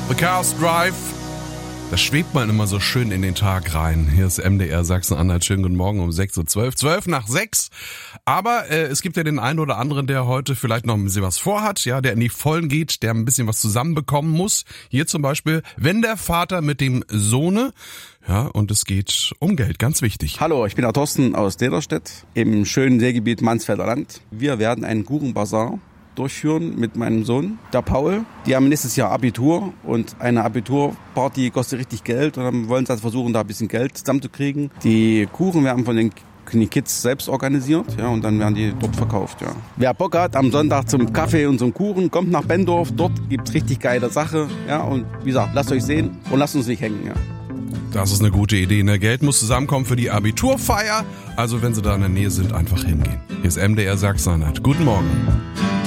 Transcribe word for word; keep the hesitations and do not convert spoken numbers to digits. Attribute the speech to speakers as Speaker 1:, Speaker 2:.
Speaker 1: The Chaos Drive. Das schwebt man immer so schön in den Tag rein. Hier ist M D R Sachsen-Anhalt. Schönen guten Morgen um sechs Uhr zwölf. zwölf nach sechs. Aber äh, es gibt ja den einen oder anderen, der heute vielleicht noch ein bisschen was vorhat, ja, der in die Vollen geht, der ein bisschen was zusammenbekommen muss. Hier zum Beispiel, wenn der Vater mit dem Sohne, ja, und es geht um Geld, ganz wichtig.
Speaker 2: Hallo, ich bin der Thorsten aus Dederstedt im schönen Seegebiet Mansfelder Land. Wir werden einen Kuchenbazar durchführen mit meinem Sohn, der Paul. Die haben nächstes Jahr Abitur und eine Abiturparty kostet richtig Geld und dann wollen sie also versuchen, da ein bisschen Geld zusammenzukriegen. Die Kuchen werden von den Kids selbst organisiert, ja, und dann werden die dort verkauft, ja. Wer Bock hat am Sonntag zum Kaffee und zum Kuchen, kommt nach Bendorf, dort gibt's richtig geile Sache, ja, und wie gesagt, lasst euch sehen und lasst uns nicht hängen, ja.
Speaker 1: Das ist eine gute Idee. Ne? Geld muss zusammenkommen für die Abiturfeier. Also wenn Sie da in der Nähe sind, einfach hingehen. Hier ist M D R Sachsen-Anhalt. Guten Morgen.